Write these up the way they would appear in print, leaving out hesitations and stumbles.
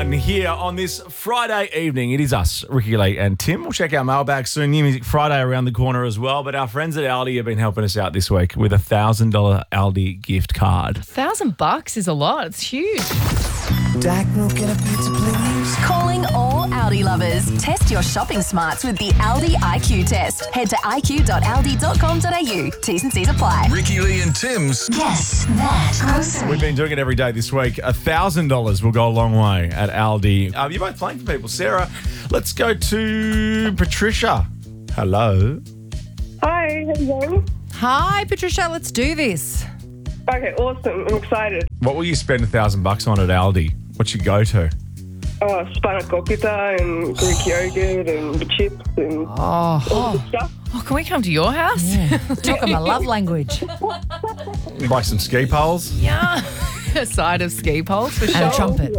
fun here on this Friday evening. It is us, Ricky Lee and Tim. We'll check our mailbag soon. New Music Friday around the corner as well. But our friends at Aldi have been helping us out this week with a $1,000 Aldi gift card. $1,000 is a lot. It's huge. Diagonal, get a pizza, please. Calling all Aldi lovers. Test your shopping smarts with the Aldi IQ test. Head to iq.aldi.com.au. T's and C's apply. Ricky Lee and Tim's Guess that grocery. We've been doing it every day this week. $1,000 will go a long way at Aldi. You're both playing for people. Sarah, let's go to Patricia. Hello. Hi, how you going? Hi, Patricia. Let's do this. Okay, awesome. I'm excited. What will you spend $1,000 on at Aldi? What's your go-to? Spanakopita and Greek yogurt and chips and all the stuff. Oh, can we come to your house? Yeah. Talking my love language. Buy some ski poles. Yeah. A side of ski poles for sure. And a trumpet.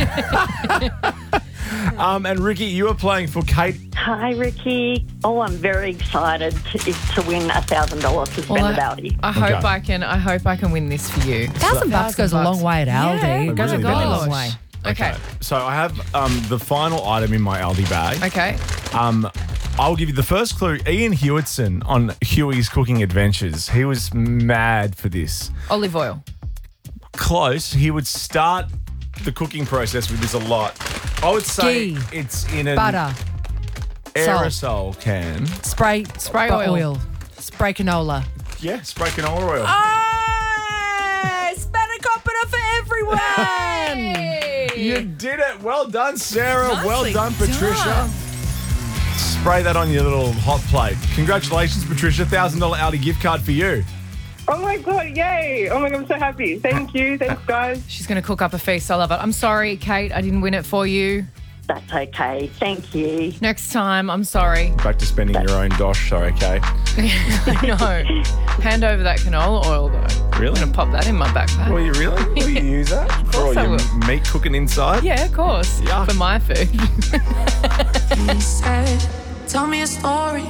And Ricky, you are playing for Kate. Hi, Ricky. Oh, I'm very excited to win $1,000 to spend at Aldi. I hope I can win this for you. $1,000 goes a long way at Aldi. Yeah, It goes a really really does. long way. Okay. So I have the final item in my Aldi bag. Okay. I'll give you the first clue. Ian Hewitson on Huey's Cooking Adventures. He was mad for this. Olive oil. Close. He would start the cooking process with this a lot. I would say Ghee. it's in an Butter. aerosol can. Spray oil. Spray canola. Yeah, spray canola oil. Oh, spanakopita for everyone. You did it. Well done, Sarah. Nicely well done, Patricia. done. Spray that on your little hot plate. Congratulations, Patricia. $1,000 Aldi gift card for you. Oh my God, yay. Oh my God, I'm so happy. Thank you. Thanks, guys. She's going to cook up a feast. I love it. I'm sorry, Kate. I didn't win it for you. That's okay. Thank you. Next time, I'm sorry. Back to spending your own dosh, sorry, okay? No. Hand over that canola oil, though. Really? I'm going to pop that in my backpack. Will you really? Will you use that? For all course I your will. meat cooking inside? Yeah, of course. Yuck. For my food. He said, tell me a story